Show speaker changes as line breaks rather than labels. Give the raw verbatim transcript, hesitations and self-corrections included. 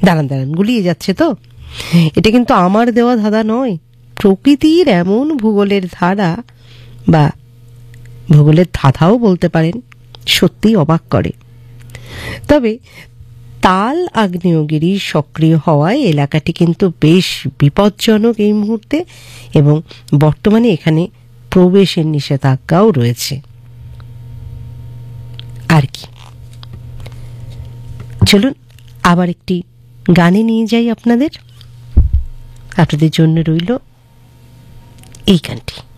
দাঁড়ান দাঁড়ান গুলিয়ে যাচ্ছে তো, এটা কিন্তু আমার দেওয়া ধাঁধা নয়, প্রকৃতির এমন ভূগোলের ধারা বা ভূগোলের ধাঁধাও বলতে পারেন, সত্যিই অবাক করে। তবে তাল আগ্নেয়গিরি সক্রিয় হওয়ায় এলাকাটি কিন্তু বেশ বিপজ্জনক এই মুহূর্তে, এবং বর্তমানে এখানে প্রবেশের নিষেধাজ্ঞাও রয়েছে। আর কি, চলুন আবার একটি গানে নিয়ে যাই আপনাদের। আপনাদের জন্য রইল এই গানটি।